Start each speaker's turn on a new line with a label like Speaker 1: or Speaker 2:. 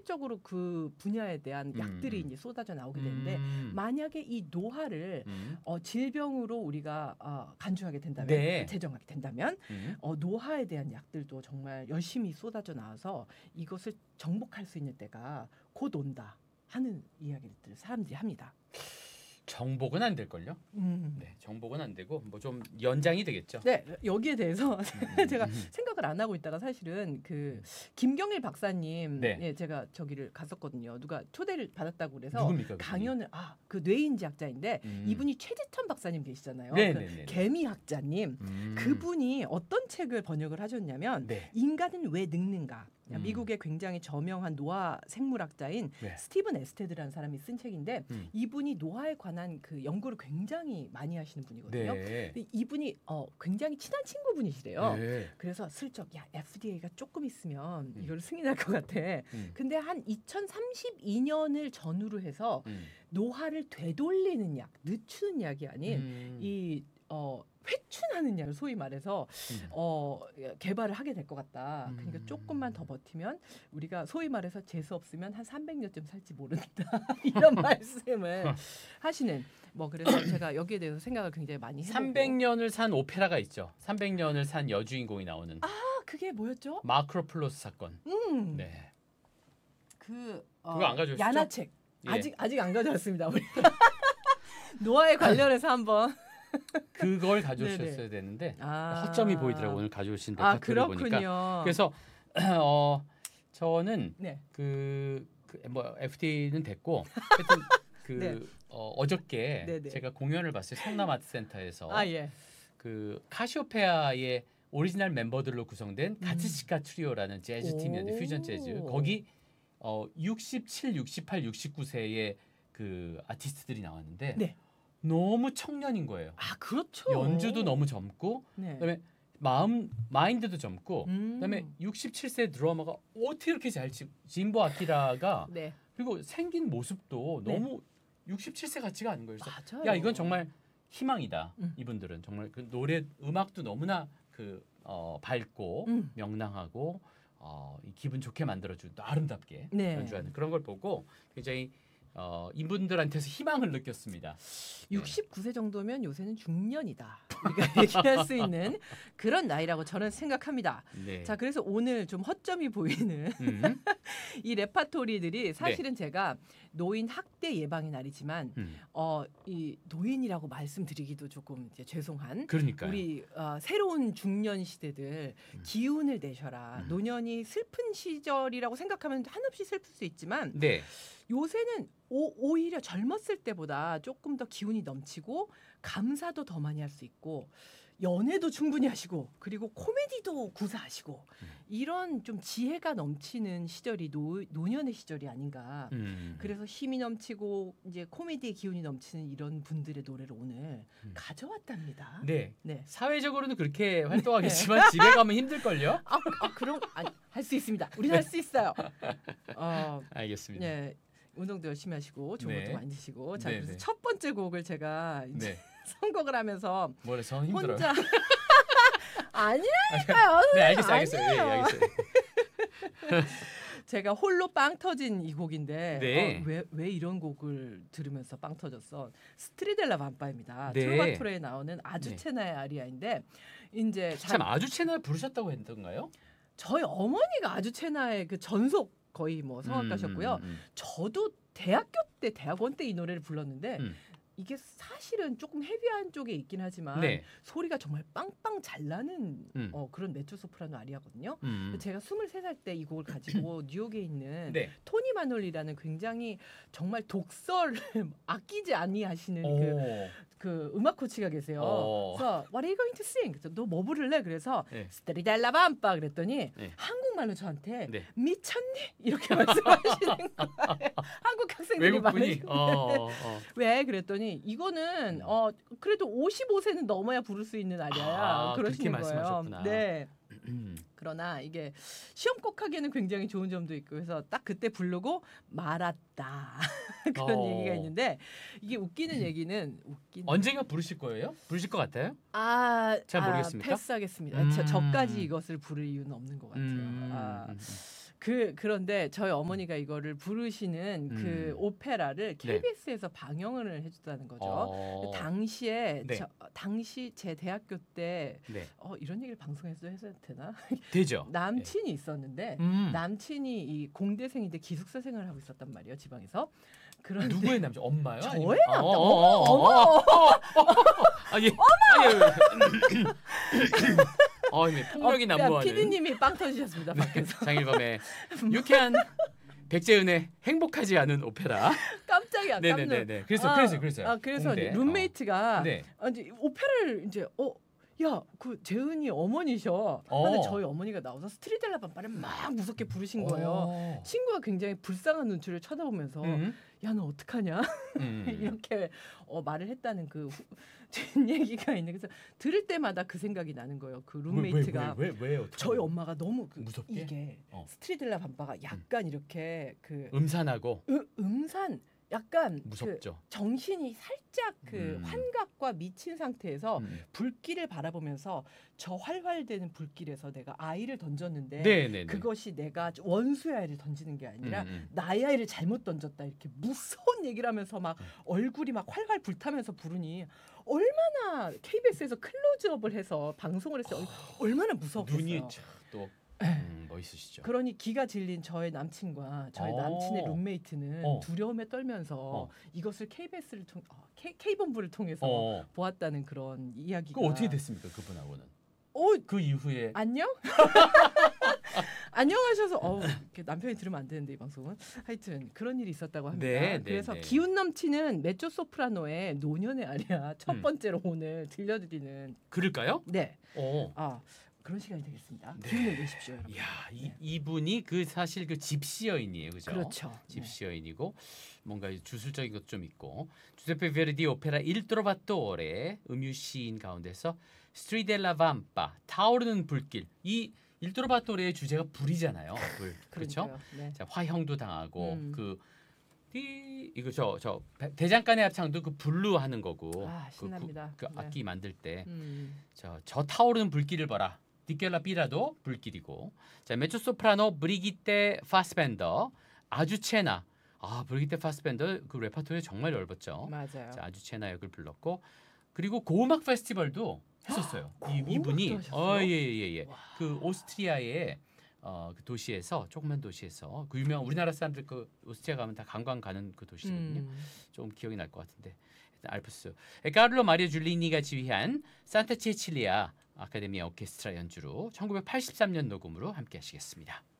Speaker 1: 본격적으로 그 분야에 대한 약들이 이제 쏟아져 나오게 되는데 만약에 이 노화를 질병으로 우리가 간주하게 된다면
Speaker 2: 네.
Speaker 1: 제정하게 된다면 노화에 대한 약들도 정말 열심히 쏟아져 나와서 이것을 정복할 수 있는 때가 곧 온다 하는 이야기를 사람들이 합니다.
Speaker 2: 정복은 안 될걸요? 네, 정복은 안 되고 뭐 좀 연장이 되겠죠.
Speaker 1: 네, 여기에 대해서 제가 생각을 안 하고 있다가 사실은 그 김경일 박사님,
Speaker 2: 네.
Speaker 1: 예, 제가 저기를 갔었거든요. 누가 초대를 받았다고 그래서
Speaker 2: 누굽니까?
Speaker 1: 강연을 그 뇌인지학자인데 이분이 최재천 박사님 계시잖아요. 그
Speaker 2: 네네네.
Speaker 1: 개미학자님, 그분이 어떤 책을 번역을 하셨냐면
Speaker 2: 네.
Speaker 1: 인간은 왜 늙는가? 미국의 굉장히 저명한 노화 생물학자인
Speaker 2: 네.
Speaker 1: 스티븐 에스테드라는 사람이 쓴 책인데 이분이 노화에 관한 그 연구를 굉장히 많이 하시는 분이거든요.
Speaker 2: 네.
Speaker 1: 근데 이분이 굉장히 친한 친구분이시래요.
Speaker 2: 네.
Speaker 1: 그래서 슬쩍 FDA가 조금 있으면 이걸 승인할 것 같아. 근데 한 2032년을 전후로 해서 노화를 되돌리는 약, 늦추는 약이 아닌 회춘하는 약을 소위 말해서 개발을 하게 될 것 같다. 그러니까 조금만 더 버티면 우리가 소위 말해서 재수 없으면 한 300년쯤 살지 모른다. 이런 말씀을 하시는. 뭐 그래서 제가 여기에 대해서 생각을 굉장히 많이 해보고.
Speaker 2: 300년을 산 오페라가 있죠. 300년을 산 여주인공이 나오는.
Speaker 1: 그게 뭐였죠?
Speaker 2: 마크로플로스 사건. 네.
Speaker 1: 그거
Speaker 2: 안 가져오셨죠?
Speaker 1: 야나책.
Speaker 2: 예.
Speaker 1: 아직 안 가져왔습니다. 우리 노화에 관련해서 한번.
Speaker 2: 그걸 가져오셨어야 되는데 허점이 보이더라고 오늘 가져오신 레퍼토리를 보니까. 그래서 저는
Speaker 1: 네.
Speaker 2: 뭐 FT는 됐고 하여튼
Speaker 1: 네.
Speaker 2: 어저께
Speaker 1: 네네.
Speaker 2: 제가 공연을 봤어요. 성남아트센터에서.
Speaker 1: 예.
Speaker 2: 그 카시오페아의 오리지널 멤버들로 구성된 가츠치카 트리오라는 재즈 팀이었는데 퓨전 재즈. 거기 67, 68, 69세의 그 아티스트들이 나왔는데
Speaker 1: 네.
Speaker 2: 너무 청년인 거예요.
Speaker 1: 그렇죠.
Speaker 2: 연주도 너무 젊고
Speaker 1: 네.
Speaker 2: 그다음에 마인드도 젊고 그다음에 67세 드러머가 어떻게 이렇게 잘 진보 아키라가
Speaker 1: 네.
Speaker 2: 그리고 생긴 모습도
Speaker 1: 네.
Speaker 2: 너무 67세 같지가 않은 거예요. 그래서
Speaker 1: 맞아요.
Speaker 2: 야 이건 정말 희망이다. 이분들은 정말 그 노래 음악도 너무나 밝고 명랑하고 이 기분 좋게 만들어준 또 아름답게
Speaker 1: 네.
Speaker 2: 연주하는 그런 걸 보고 굉장히 이분들한테서 희망을 느꼈습니다.
Speaker 1: 69세 정도면 요새는 중년이다. 우리가 얘기할 수 있는 그런 나이라고 저는 생각합니다.
Speaker 2: 네.
Speaker 1: 자, 그래서 오늘 좀 허점이 보이는 이 레파토리들이 사실은 제가 노인 학대 예방의 날이지만 이 노인이라고 말씀드리기도 조금 이제 죄송한
Speaker 2: 그러니까요.
Speaker 1: 우리 새로운 중년 시대들 기운을 내셔라. 노년이 슬픈 시절이라고 생각하면 한없이 슬플 수 있지만
Speaker 2: 네.
Speaker 1: 요새는 오히려 젊었을 때보다 조금 더 기운이 넘치고 감사도 더 많이 할 수 있고 연애도 충분히 하시고 그리고 코미디도 구사하시고 이런 좀 지혜가 넘치는 시절이 노년의 시절이 아닌가. 그래서 힘이 넘치고 이제 코미디의 기운이 넘치는 이런 분들의 노래를 오늘 가져왔답니다.
Speaker 2: 네.
Speaker 1: 네.
Speaker 2: 사회적으로는 그렇게 활동하겠지만 집에 가면 힘들걸요?
Speaker 1: 그럼 할 수 있습니다. 우리는 할 수 있어요.
Speaker 2: 알겠습니다.
Speaker 1: 네. 운동도 열심히 하시고 좋은
Speaker 2: 네.
Speaker 1: 것도 많이 드시고 자
Speaker 2: 네,
Speaker 1: 그래서
Speaker 2: 네.
Speaker 1: 첫 번째 곡을 제가 이제 선곡을 하면서
Speaker 2: 뭐래서 힘들어요.
Speaker 1: 혼자 아니라니까요.
Speaker 2: 네, 알겠어요.
Speaker 1: 아니에요.
Speaker 2: 네, 알겠어요.
Speaker 1: 제가 홀로 빵 터진 이 곡인데
Speaker 2: 네.
Speaker 1: 왜 이런 곡을 들으면서 빵 터졌어? 스트리델라 밤바입니다.
Speaker 2: 네.
Speaker 1: 트로바토레에 나오는 아주체나의 아리아인데 이제
Speaker 2: 참 아주체나 부르셨다고 했던가요?
Speaker 1: 저희 어머니가 아주체나의 그 전속 거의 뭐 성악가셨고요. 저도 대학교 때 대학원 때 이 노래를 불렀는데 이게 사실은 조금 헤비한 쪽에 있긴 하지만
Speaker 2: 네.
Speaker 1: 소리가 정말 빵빵 잘 나는 그런 메조소프라노 아리아거든요. 제가 23살 때 이 곡을 가지고 뉴욕에 있는
Speaker 2: 네.
Speaker 1: 토니 마놀리라는 굉장히 정말 독설을 아끼지 아니하시는 그 음악 코치가 계세요. 그래서 What are you going to sing? 그래서 너 뭐 부를래? 그래서 스트리델라 밤바 그랬더니 한국말로 저한테 미쳤니? 이렇게 말씀하시는 거예요. 한국 학생들이
Speaker 2: 외국분이
Speaker 1: 왜 그랬더니 이거는 그래도 55세는 넘어야 부를 수 있는 아리아야. 그러시는
Speaker 2: 그렇게
Speaker 1: 거예요.
Speaker 2: 말씀하셨구나.
Speaker 1: 네. 그러나 이게 시험 곡하기에는 굉장히 좋은 점도 있고 그래서 딱 그때 부르고 말았다 그런 얘기가 있는데 이게 웃기는 얘기는
Speaker 2: 언젠가 부르실 거예요? 부르실 것 같아요? 잘 모르겠습니까?
Speaker 1: 패스하겠습니다. 저까지 이것을 부를 이유는 없는 것 같아요. 그런데 저희 어머니가 이거를 부르시는 그 오페라를 KBS에서 방영을 해줬다는 거죠. 당시에
Speaker 2: 네.
Speaker 1: 당시 제 대학교 때
Speaker 2: 네.
Speaker 1: 이런 얘기를 방송에서 해도 되나?
Speaker 2: 되죠.
Speaker 1: 남친이 있었는데 남친이 이 공대생인데 기숙사 생활을 하고 있었단 말이에요, 지방에서. 그런데
Speaker 2: 누구의 남자? 엄마요?
Speaker 1: 저의
Speaker 2: 아니면-
Speaker 1: 남자.
Speaker 2: 어머. 아니. 아니. 폭력이 난무하는.
Speaker 1: PD님이 빵 터지셨습니다 밖에서.
Speaker 2: 장일범의 유쾌한 백재은의 행복하지 않은 오페라.
Speaker 1: 깜짝이야. 깜짝.
Speaker 2: 네네네. 그래서요.
Speaker 1: 그래서
Speaker 2: 공대.
Speaker 1: 룸메이트가
Speaker 2: 네.
Speaker 1: 이제 오페라를 이제 야, 그 재은이 어머니셔. 근데 저희 어머니가 나와서 스트리델라 밤바를 막 무섭게 부르신 거예요. 친구가 굉장히 불쌍한 눈치를 쳐다보면서 야, 너 어떡하냐? 이렇게 말을 했다는 그 얘기가 있는. 그래서 들을 때마다 그 생각이 나는 거예요. 그 룸메이트가
Speaker 2: 왜
Speaker 1: 저희 엄마가 너무
Speaker 2: 무섭게?
Speaker 1: 이게 스트리델라 밤바가 약간 이렇게 그
Speaker 2: 음산하고
Speaker 1: 음산 약간
Speaker 2: 무섭죠.
Speaker 1: 그 정신이 살짝 그 환각과 미친 상태에서 불길을 바라보면서 저 활활대는 불길에서 내가 아이를 던졌는데
Speaker 2: 네네네.
Speaker 1: 그것이 내가 원수의 아이를 던지는 게 아니라 나의 아이를 잘못 던졌다 이렇게 무서운 얘기를 하면서 막 얼굴이 막 활활 불타면서 부르니 얼마나 KBS에서 클로즈업을 해서 방송을 했어요. 얼마나 무서웠겠어요.
Speaker 2: 눈이 또 멋있으시죠.
Speaker 1: 그러니 기가 질린 저의 남친과 저의 남친의 룸메이트는 두려움에 떨면서 이것을 KBS를 K본부를 통해서 보았다는 그런 이야기가.
Speaker 2: 그 어떻게 됐습니까, 그분하고는? 그 이후에
Speaker 1: 안녕? 안녕하셔서 남편이 들으면 안 되는데 이 방송은 하여튼 그런 일이 있었다고 합니다.
Speaker 2: 네,
Speaker 1: 그래서
Speaker 2: 네.
Speaker 1: 기운 넘치는 메조 소프라노의 노년의 아리아 첫 번째로 오늘 들려드리는.
Speaker 2: 그럴까요?
Speaker 1: 네. 그런 시간이 되겠습니다.
Speaker 2: 네.
Speaker 1: 기운을 내십시오, 여러분.
Speaker 2: 야, 이분이 그 사실 그 집시 여인이에요, 그죠?
Speaker 1: 그렇죠.
Speaker 2: 집시 여인이고 뭔가 주술적인 것도 좀 있고 주세페 베르디 오페라 Il Trovatore 음유 시인 가운데서 스트리델라 밤바 타오르는 불길 이 Il Trovator의 주제가 불이잖아요, 불. 그렇죠?
Speaker 1: 네.
Speaker 2: 자, 화형도 당하고 이거 저 대장간의 합창도 그 불로 하는 거고
Speaker 1: 신납니다.
Speaker 2: 그 악기 만들 때 저 타오르는 불길을 봐라. 디켈라 삐라도 불길이고. 자, 메초소프라노 브리기테 파스벤더 아주체나. 브리기테 파스벤더 그 레퍼토리 정말 넓었죠.
Speaker 1: 맞아요.
Speaker 2: 자, 아주체나 역을 불렀고 그리고 고음악 페스티벌도 했었어요. 이분이 예. 그 오스트리아의 그 도시에서 조그만 도시에서 그 유명 우리나라 사람들 그 오스트리아 가면 다 관광 가는 그 도시거든요. 좀 기억이 날 것 같은데. 알프스. 카를로 마리오 줄리니가 지휘한 산타 체칠리아 아카데미아 오케스트라 연주로 1983년 녹음으로 함께 하시겠습니다.